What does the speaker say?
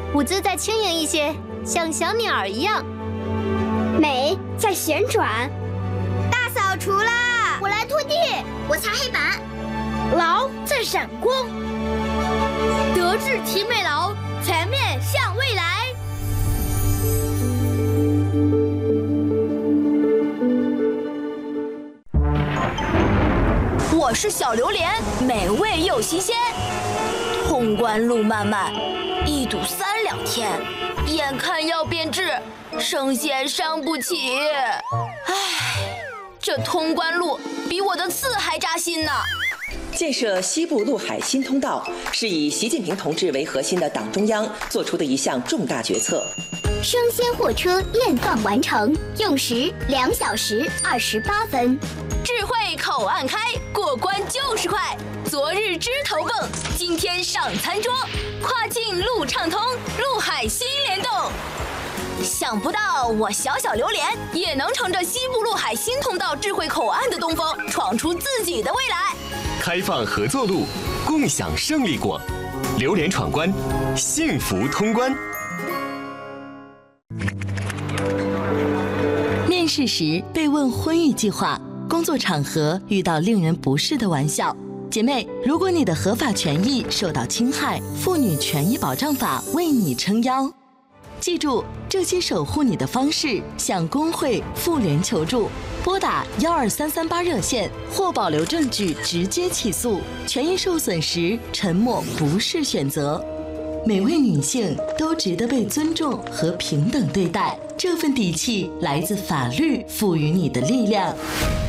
舞姿再轻盈一些，像小鸟一样。 美在旋转。 大扫除啦！我来拖地，我擦黑板。 劳在闪光。 德智体美劳，全面向未来。 我是小榴莲，美味又新鲜。通关路漫漫，一堵3两天，眼看要变质，生鲜伤不起。唉，这通关路比我的刺还扎心呢。 建设西部陆海新通道是以习近平同志为核心的党中央做出的一项重大决策。 生鲜货车验放完成，用时2小时28分。 智慧口岸开，过关就是快。昨日枝头蹦，今天上餐桌。跨境路畅通，陆海新联动。想不到我小小榴莲也能乘着西部陆海新通道智慧口岸的东风，闯出自己的未来。 开放合作路，共享胜利果。榴莲闯关，幸福通关。 面试时被问婚育计划，工作场合遇到令人不适的玩笑。姐妹，如果你的合法权益受到侵害，妇女权益保障法为你撑腰。记住这些守护你的方式，向工会、妇联求助，拨打12338热线或保留证据直接起诉。权益受损时，沉默不是选择。每位女性都值得被尊重和平等对待，这份底气来自法律赋予你的力量。